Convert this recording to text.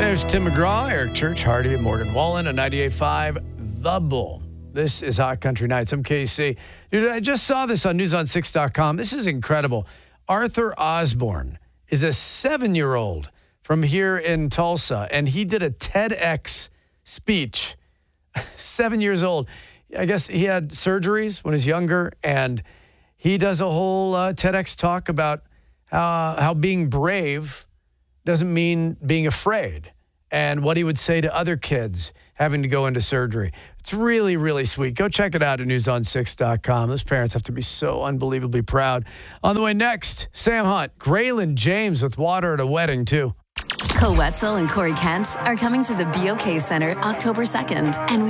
There's Tim McGraw, Eric Church, Hardy, and Morgan Wallen on 98.5 The Bull. This is Hot Country Nights. I'm KC. Dude, I just saw this on newson6.com. This is incredible. Arthur Osborne is a 7-year-old from here in Tulsa, and he did a TEDx speech. 7 years old. I guess he had surgeries when he was younger, and he does a whole TEDx talk about how being brave doesn't mean being afraid, and what he would say to other kids having to go into surgery. It's really, really sweet. Go check it out at newson6.com. Those parents have to be so unbelievably proud. On the way next, Sam Hunt, Graylin James with Water at a Wedding, too. Co Wetzel and Corey Kent are coming to the BOK Center October 2nd, and